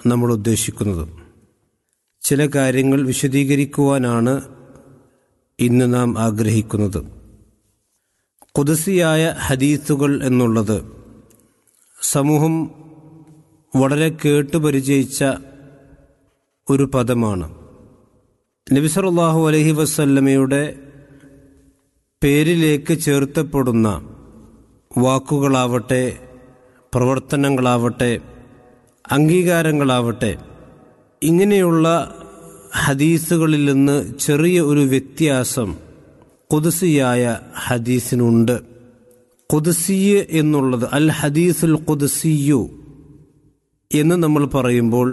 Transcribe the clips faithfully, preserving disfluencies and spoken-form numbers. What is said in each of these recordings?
നമ്മൾ ഉദ്ദേശിക്കുന്നത്. ചില കാര്യങ്ങൾ വിശദീകരിക്കുവാനാണ് ഇന്ന് നാം ആഗ്രഹിക്കുന്നത്. ഖുദ്സിയായ ഹദീസുകൾ എന്നുള്ളത് സമൂഹം വളരെ കേട്ടുപരിചയിച്ച ഒരു പദമാണ്. നബി സല്ലല്ലാഹു അലൈഹി വസല്ലമയുടെ പേരിലേക്ക് ചേർത്തപ്പെടുന്ന വാക്കുകളാവട്ടെ, പ്രവർത്തനങ്ങളാവട്ടെ, അംഗീകാരങ്ങളാവട്ടെ, ഇങ്ങനെയുള്ള ഹദീസുകളിൽ നിന്ന് ചെറിയ ഒരു വ്യത്യാസം ഖുദ്സിയായ ഹദീസിനുണ്ട്. ഖുദ്സി എന്നുള്ളത് അൽ ഹദീസുൽ ഖുദ്സിയു എന്ന് നമ്മൾ പറയുമ്പോൾ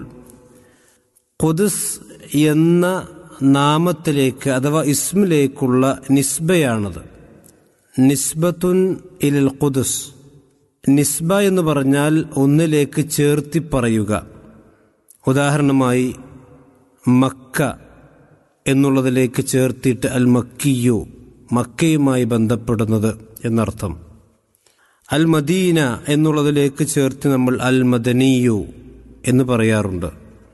ഖുദ്സ് എന്ന നാമത്തിലേക്ക് അഥവാ ഇസ്മിലേക്കുള്ള നിസ്ബയാണത്. നിസ്ബത്തുൻ ഇലൽ ഖുദ്സ്. നിസ്ബ എന്ന് പറഞ്ഞാൽ ഒന്നിലേക്ക് ചേർത്തി പറയുക. ഉദാഹരണമായി മക്ക എന്നുള്ളതിലേക്ക് ചേർത്തിട്ട് അൽ മക്കിയു, മക്കയുമായി ബന്ധപ്പെടുന്നത് എന്നർത്ഥം. അൽ മദീന എന്നുള്ളതിലേക്ക് ചേർത്ത് നമ്മൾ അൽ മദനിയു എന്ന് പറയാറുണ്ട്.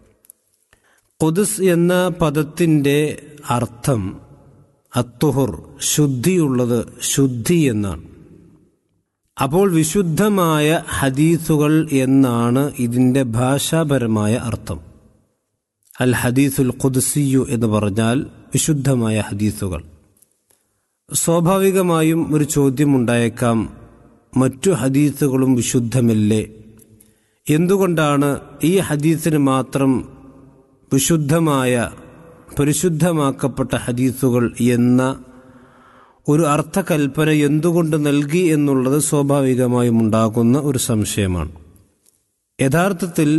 ഖുദ്സ് എന്ന പദത്തിൻ്റെ അർത്ഥം അത്തുഹുർ, ശുദ്ധിയുള്ളത്, ശുദ്ധി എന്നാണ്. അപ്പോൾ വിശുദ്ധമായ ഹദീസുകൾ എന്നാണ് ഇതിൻ്റെ ഭാഷാപരമായ അർത്ഥം. അൽ ഹദീസുൽ ഖുദ്സിയു എന്ന് പറഞ്ഞാൽ വിശുദ്ധമായ ഹദീസുകൾ. സ്വാഭാവികമായും ഒരു ചോദ്യം ഉണ്ടായേക്കാം, മറ്റു ഹദീസുകളും വിശുദ്ധമല്ലേ? എന്തുകൊണ്ടാണ് ഈ ഹദീസിന് മാത്രം വിശുദ്ധമായ, പരിശുദ്ധമാക്കപ്പെട്ട ഹദീസുകൾ എന്ന ഒരു അർത്ഥകൽപ്പന എന്തുകൊണ്ട് നൽകി എന്നുള്ളത് സ്വാഭാവികമായും ഉണ്ടാകുന്ന ഒരു സംശയമാണ്. യഥാർത്ഥത്തിൽ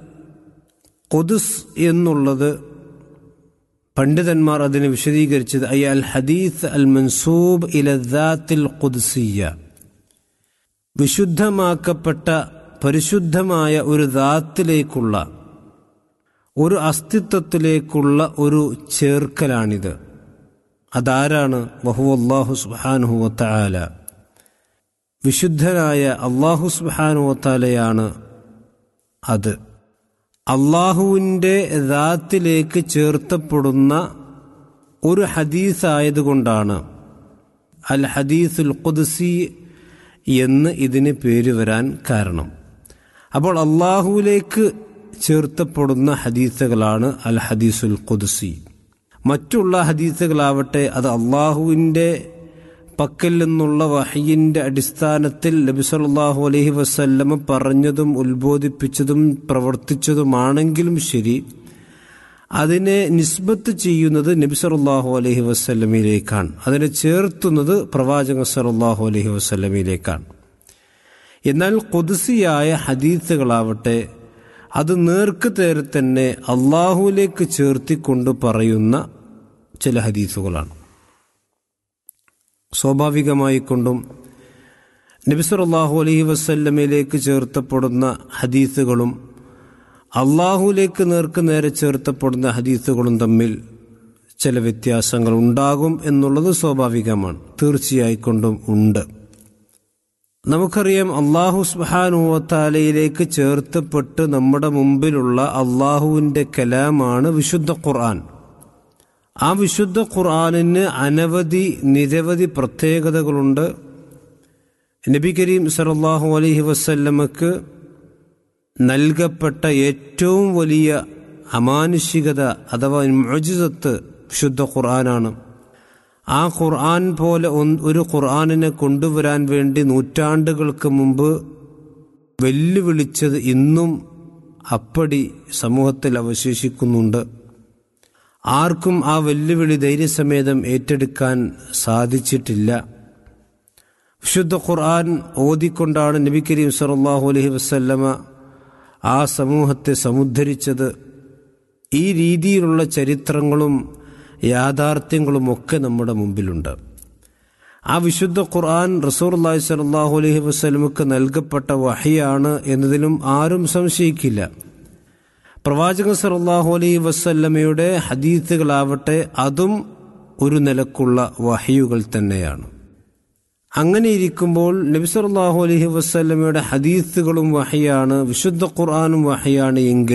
ഖുദ്സ് എന്നുള്ളത് പണ്ഡിതന്മാർ അതിനെ വിശദീകരിച്ചത് അയ അൽ ഹദീസ് അൽ മൻസൂബ് ഇല ദാത്തിൽ ഖുദ്സിയ്യ, വിശുദ്ധമാക്കപ്പെട്ട പരിശുദ്ധമായ ഒരു ദാത്തിലേക്കുള്ള, ഒരു അസ്തിത്വത്തിലേക്കുള്ള ഒരു ചേർക്കലാണിത്. അതാരാണ്? വഹുവ അല്ലാഹു സുബ്ഹാനഹു വ തആല. വിശുദ്ധനായ അല്ലാഹു സുബ്ഹാനഹു വ തആലയാണ് അത്. അല്ലാഹുവിൻ്റെ ദാത്തിലേക്ക് ചേർത്തപ്പെടുന്ന ഒരു ഹദീസായതുകൊണ്ടാണ് അൽ ഹദീസുൽ ഖുദ്സി എന്ന് ഇതിന് പേര് വരാൻ കാരണം. അപ്പോൾ അല്ലാഹുവിലേക്ക് ചേർത്തപ്പെടുന്ന ഹദീസുകളാണ് അൽ ഹദീസുൽ ഖുദ്സി. മറ്റുള്ള ഹദീസുകളാവട്ടെ അത് അള്ളാഹുവിൻ്റെ പക്കൽ നിന്നുള്ള വഹയിൻ്റെ അടിസ്ഥാനത്തിൽ നബി സല്ലല്ലാഹു അലൈഹി വസല്ലമ പറഞ്ഞതും ഉത്ബോധിപ്പിച്ചതും പ്രവർത്തിച്ചതുമാണെങ്കിലും ശരി, അതിനെ നിസ്ബത്ത് ചെയ്യുന്നത് നബി സല്ലല്ലാഹു അലൈഹി വസല്ലമയിലേക്കാണ്, അതിനെ ചേർത്തുന്നത് പ്രവാചകൻ സല്ലല്ലാഹു അലൈഹി വസല്ലമയിലേക്കാണ്. എന്നാൽ ഖുദ്സിയായ ഹദീസുകളാവട്ടെ അത് നേർക്ക് നേരെ തന്നെ അള്ളാഹുവിലേക്ക് ചേർത്തിക്കൊണ്ട് പറയുന്ന ചില ഹദീസുകളാണ്. സ്വാഭാവികമായി കൊണ്ടും നബി സല്ലല്ലാഹു അലൈഹി വസല്ലമയിലേക്ക് ചേർത്തപ്പെടുന്ന ഹദീസുകളും അള്ളാഹുവിലേക്ക് നേർക്ക് നേരെ ചേർത്തപ്പെടുന്ന ഹദീസുകളും തമ്മിൽ ചില വ്യത്യാസങ്ങൾ ഉണ്ടാകും എന്നുള്ളത് സ്വാഭാവികമാണ്, തീർച്ചയായിക്കൊണ്ടും ഉണ്ട്. നമുക്കറിയാം, അല്ലാഹു സുബ്ഹാനഹു വ തആലയിലേക്ക് ചേർത്തപ്പെട്ട് നമ്മുടെ മുമ്പിലുള്ള അള്ളാഹുവിൻ്റെ കലാമാണ് വിശുദ്ധ ഖുർആൻ. ആ വിശുദ്ധ ഖുർആനിന് അനവധി നിരവധി പ്രത്യേകതകളുണ്ട്. നബി കരീം സല്ലല്ലാഹു അലൈഹി വസല്ലമക്ക് നൽകപ്പെട്ട ഏറ്റവും വലിയ അമാനുഷികത അഥവാ മുഅ്ജിസത്ത് വിശുദ്ധ ഖുർആനാണ്. ആ ഖുർആൻ പോലെ ഒരു ഖുർആനിനെ കൊണ്ടുവരാൻ വേണ്ടി നൂറ്റാണ്ടുകൾക്ക് മുമ്പ് വെല്ലുവിളിച്ചത് ഇന്നും അപ്പടി സമൂഹത്തിൽ അവശേഷിക്കുന്നുണ്ട്. ആർക്കും ആ വെല്ലുവിളി ധൈര്യസമേതം ഏറ്റെടുക്കാൻ സാധിച്ചിട്ടില്ല. വിശുദ്ധ ഖുർആൻ ഓതിക്കൊണ്ടാണ് നബി കരീം സല്ലല്ലാഹു അലൈഹി വസല്ലമ ആ സമൂഹത്തെ സമുദ്ധരിച്ചത്. ഈ രീതിയിലുള്ള ചരിത്രങ്ങളും യാഥാർത്ഥ്യങ്ങളുമൊക്കെ നമ്മുടെ മുമ്പിലുണ്ട്. ആ വിശുദ്ധ ഖുർആൻ റസൂലുള്ളാഹി സ്വല്ലല്ലാഹു അലൈഹി വസല്ലമക്ക് നൽകപ്പെട്ട വഹയാണ് എന്നതിലും ആരും സംശയിക്കില്ല. പ്രവാചകൻ സല്ലല്ലാഹു അലൈഹി വസല്ലമയുടെ ഹദീസുകളാവട്ടെ അതും ഒരു നിലക്കുള്ള വഹയുകൾ തന്നെയാണ്. അങ്ങനെ ഇരിക്കുമ്പോൾ നബി സല്ലല്ലാഹു അലൈഹി വസല്ലമയുടെ ഹദീസുകളും വഹയാണ്, വിശുദ്ധ ഖുർആനും വഹയാണ് എങ്കിൽ